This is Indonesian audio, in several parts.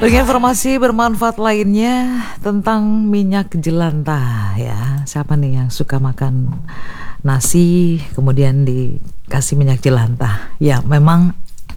Untuk informasi bermanfaat lainnya tentang minyak jelantah ya. Siapa nih yang suka makan nasi kemudian dikasih minyak jelantah? Ya memang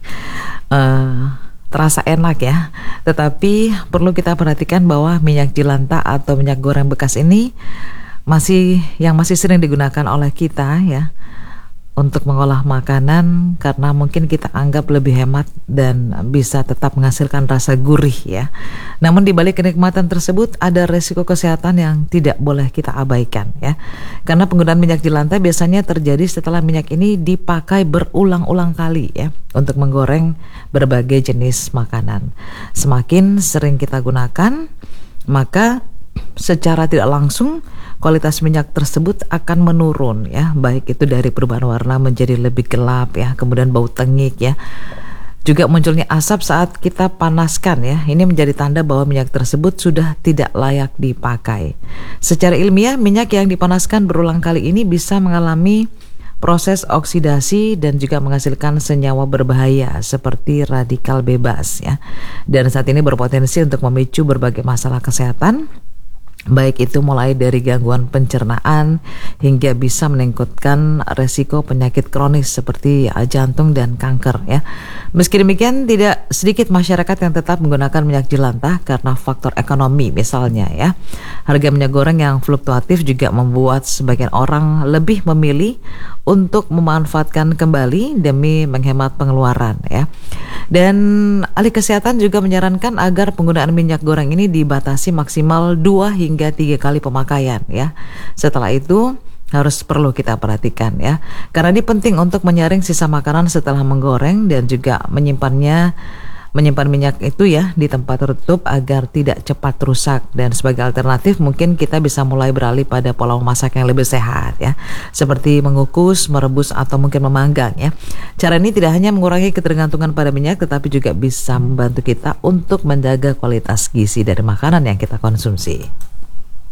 terasa enak ya. Tetapi perlu kita perhatikan bahwa minyak jelantah atau minyak goreng bekas ini masih sering digunakan oleh kita ya untuk mengolah makanan karena mungkin kita anggap lebih hemat dan bisa tetap menghasilkan rasa gurih ya. Namun di balik kenikmatan tersebut ada resiko kesehatan yang tidak boleh kita abaikan ya. Karena penggunaan minyak jelantah biasanya terjadi setelah minyak ini dipakai berulang-ulang kali ya untuk menggoreng berbagai jenis makanan. Semakin sering kita gunakan, maka secara tidak langsung kualitas minyak tersebut akan menurun ya, baik itu dari perubahan warna menjadi lebih gelap ya, kemudian bau tengik ya. Juga munculnya asap saat kita panaskan ya. Ini menjadi tanda bahwa minyak tersebut sudah tidak layak dipakai. Secara ilmiah, minyak yang dipanaskan berulang kali ini bisa mengalami proses oksidasi dan juga menghasilkan senyawa berbahaya seperti radikal bebas ya. Dan saat ini berpotensi untuk memicu berbagai masalah kesehatan, baik itu mulai dari gangguan pencernaan hingga bisa meningkatkan resiko penyakit kronis seperti jantung dan kanker ya. Meski demikian, tidak sedikit masyarakat yang tetap menggunakan minyak jelantah karena faktor ekonomi misalnya ya. Harga minyak goreng yang fluktuatif juga membuat sebagian orang lebih memilih untuk memanfaatkan kembali demi menghemat pengeluaran ya. Dan ahli kesehatan juga menyarankan agar penggunaan minyak goreng ini dibatasi maksimal 2 hingga 3 kali pemakaian ya. Setelah itu harus perlu kita perhatikan ya. Karena ini penting untuk menyaring sisa makanan setelah menggoreng dan juga menyimpan minyak itu ya di tempat tertutup agar tidak cepat rusak. Dan sebagai alternatif mungkin kita bisa mulai beralih pada pola memasak yang lebih sehat ya, seperti mengukus, merebus atau mungkin memanggang ya. Cara ini tidak hanya mengurangi ketergantungan pada minyak tetapi juga bisa membantu kita untuk menjaga kualitas gizi dari makanan yang kita konsumsi.